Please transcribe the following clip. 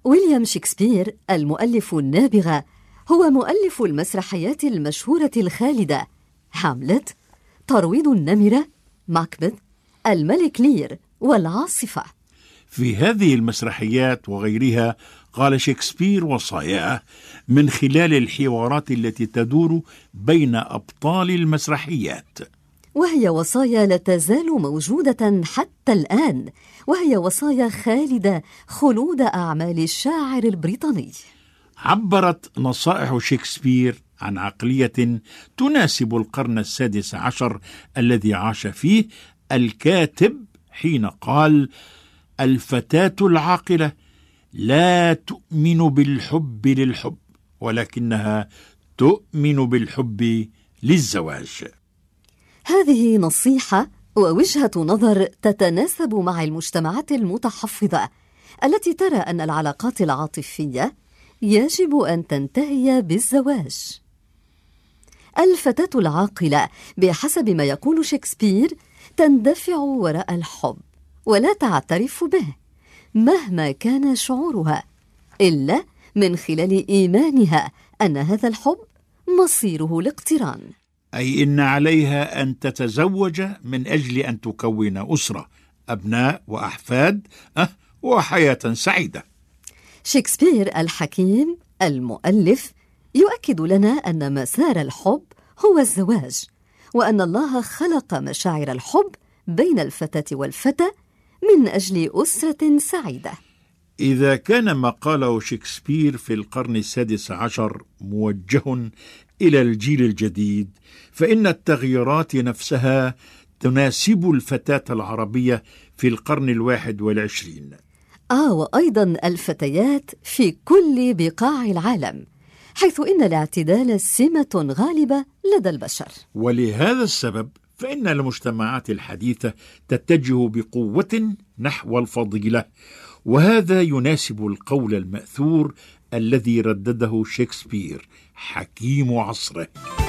ويليام شكسبير المؤلف النابغة هو مؤلف المسرحيات المشهورة الخالدة: هاملت، ترويض النمرة، ماكبث، الملك لير، والعاصفة. في هذه المسرحيات وغيرها قال شكسبير وصاياه من خلال الحوارات التي تدور بين أبطال المسرحيات، وهي وصايا لا تزال موجودة حتى الآن، وهي وصايا خالدة خلود أعمال الشاعر البريطاني. عبرت نصائح شكسبير عن عقلية تناسب القرن ال16 الذي عاش فيه الكاتب، حين قال: الفتاة العاقلة لا تؤمن بالحب للحب، ولكنها تؤمن بالحب للزواج. هذه نصيحة ووجهة نظر تتناسب مع المجتمعات المتحفظة التي ترى أن العلاقات العاطفية يجب أن تنتهي بالزواج. الفتاة العاقلة بحسب ما يقول شكسبير تندفع وراء الحب ولا تعترف به مهما كان شعورها، إلا من خلال إيمانها أن هذا الحب مصيره الاقتران، أي إن عليها أن تتزوج من أجل أن تكون أسرة، أبناء وأحفاد، وحياة سعيدة. شكسبير الحكيم المؤلف يؤكد لنا أن مسار الحب هو الزواج، وأن الله خلق مشاعر الحب بين الفتاة والفتى من أجل أسرة سعيدة. إذا كان ما قاله شكسبير في القرن ال16 موجه إلى الجيل الجديد، فإن التغييرات نفسها تناسب الفتاة العربية في القرن ال21. وأيضا الفتيات في كل بقاع العالم، حيث إن الاعتدال سمة غالبة لدى البشر. ولهذا السبب فإن المجتمعات الحديثة تتجه بقوة نحو الفضيلة، وهذا يناسب القول المأثور الذي ردده شكسبير: حكيم عصره.